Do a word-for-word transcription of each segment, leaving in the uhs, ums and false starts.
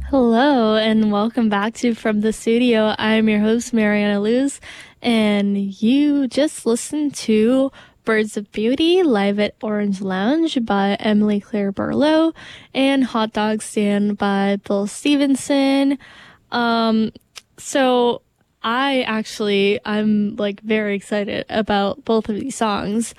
Hello and welcome back to From the Studio. I'm your host, Mariana Luz, and you just listened to Birds of Beauty live at Orange Lounge by Emily Claire Barlow and Hot Dog Stand by Bill Stevenson. Um, so I actually, I'm like very excited about both of these songs.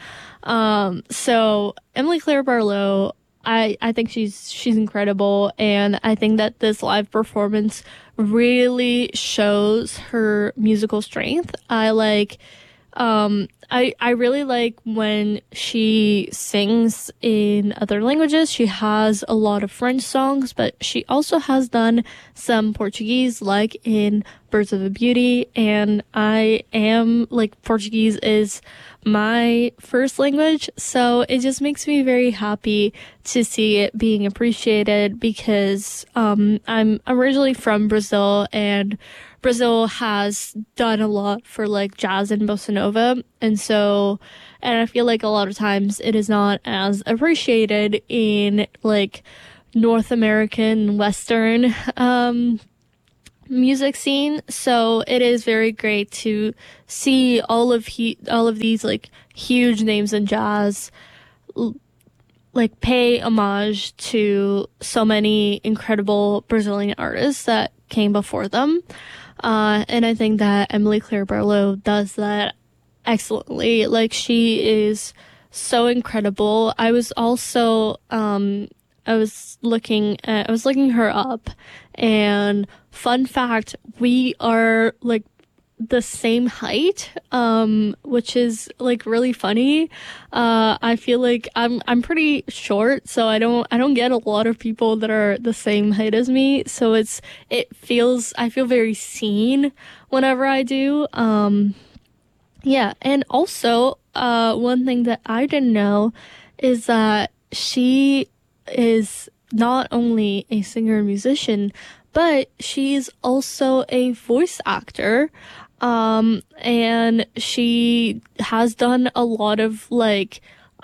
Um, so Emily Claire Barlow, I, I think she's she's incredible, and I think that this live performance really shows her musical strength. I like um I I really like when she sings in other languages. She has a lot of French songs, but she also has done some Portuguese, like in Birds of a Beauty, and I am like Portuguese is my first language, so it just makes me very happy to see it being appreciated because um, I'm originally from Brazil, and Brazil has done a lot for like jazz and bossa nova, and so and I feel like a lot of times it is not as appreciated in like North American Western um music scene. So it is very great to see all of he all of these like huge names in jazz l- like pay homage to so many incredible Brazilian artists that came before them. Uh, and I think that Emily Claire Barlow does that excellently. Like, she is so incredible. I was also um I was looking at, I was looking her up, and fun fact, we are like the same height, um, which is like really funny. Uh, I feel like I'm I'm pretty short, so I don't I don't get a lot of people that are the same height as me. So it's it feels I feel very seen whenever I do. Um, yeah, and also, uh, one thing that I didn't know is that she is not only a singer and musician, but she's also a voice actor. Um, and she has done a lot of like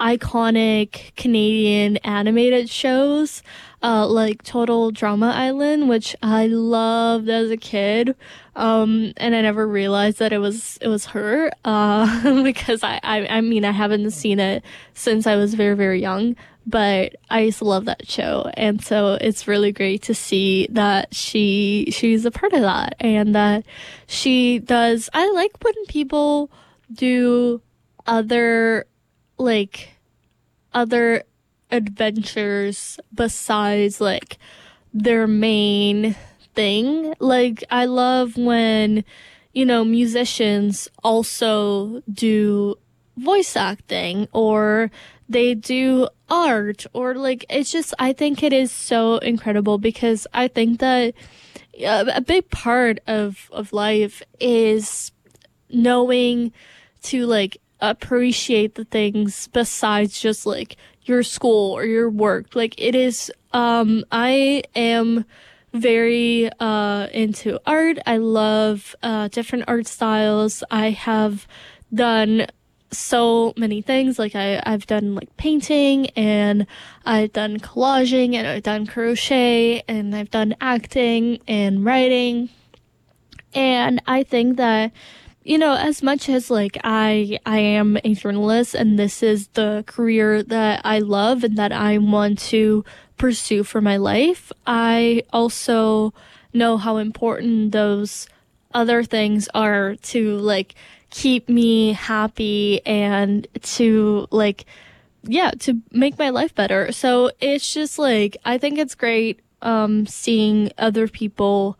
iconic Canadian animated shows, uh, like Total Drama Island, which I loved as a kid. Um, and I never realized that it was it was her, uh, because I, I I mean I haven't seen it since I was very very young, but I used to love that show, and so it's really great to see that she she's a part of that, and that she does. I like when people do other like other adventures besides like their main thing. Like, I love when, you know, musicians also do voice acting, or they do art, or like it's just I think it is so incredible because I think that uh, a big part of of life is knowing to like appreciate the things besides just like your school or your work. Like, it is um I am very uh into art. I love uh different art styles. I have done so many things. Like, I, I've done like painting, and I've done collaging, and I've done crochet, and I've done acting and writing. And I think that, you know, as much as like I I am a journalist, and this is the career that I love and that I want to pursue for my life, I also know how important those other things are to like keep me happy and to like yeah, to make my life better. So it's just like I think it's great um seeing other people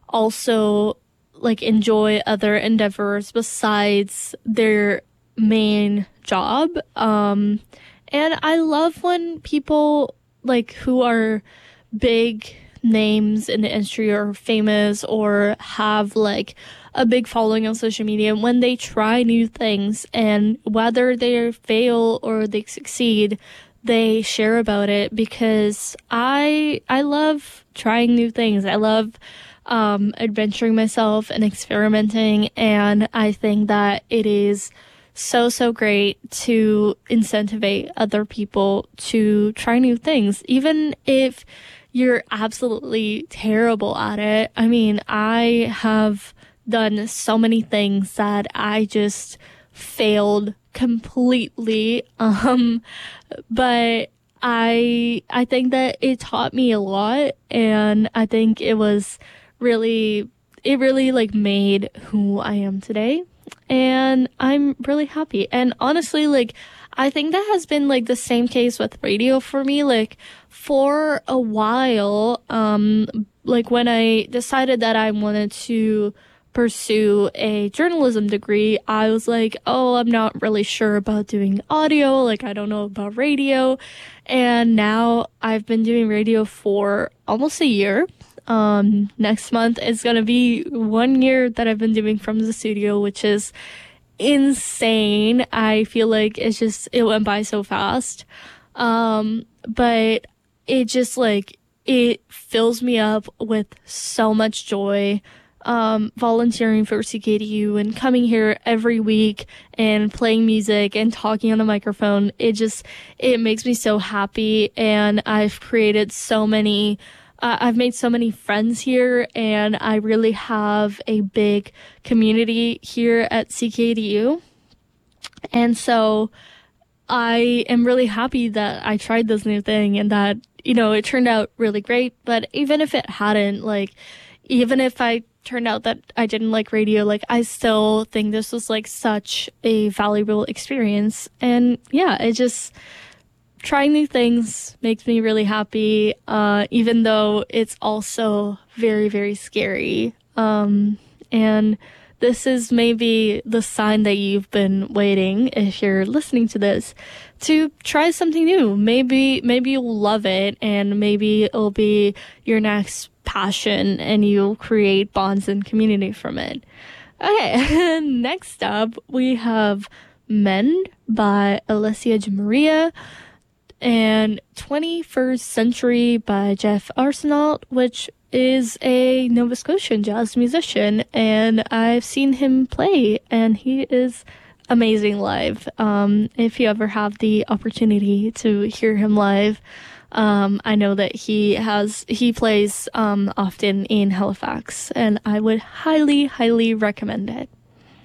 also like enjoy other endeavors besides their main job. Um, and I love when people like who are big names in the industry or famous or have like a big following on social media, when they try new things, and whether they fail or they succeed, they share about it. Because I I love trying new things. I love um, adventuring myself and experimenting, and I think that it is so so great to incentivize other people to try new things, even if you're absolutely terrible at it. I mean, I have done so many things that I just failed completely. Um, but I I think that it taught me a lot, and I think it was really it really like made who I am today. And I'm really happy. And honestly, like I think that has been like the same case with radio for me. Like for a while, um, like when I decided that I wanted to pursue a journalism degree, I was like, oh, I'm not really sure about doing audio. Like, I don't know about radio. And now I've been doing radio for almost a year. Um, next month is going to be one year that I've been doing from the studio, which is insane. I feel like it's just, it went by so fast. Um, but it just like, it fills me up with so much joy. Um, volunteering for C K D U and coming here every week and playing music and talking on the microphone. It just, it makes me so happy. And I've created so many, uh, I've made so many friends here, and I really have a big community here at C K D U. And so I am really happy that I tried this new thing and that, you know, it turned out really great. But even if it hadn't, like, even if I turned out that I didn't like radio, like I still think this was like such a valuable experience. And yeah, it just, trying new things makes me really happy, uh, even though it's also very, very scary. Um, and this is maybe the sign that you've been waiting, if you're listening to this, to try something new. Maybe, maybe you'll love it, and maybe it'll be your next passion and you'll create bonds and community from it. Okay, next up we have Mend by Alessia Maria and twenty-first Century by Jeff Arsenault, which is a Nova Scotian jazz musician, and I've seen him play, and he is amazing live. Um, if you ever have the opportunity to hear him live, Um, I know that he has, he plays, um, often in Halifax, and I would highly, highly recommend it.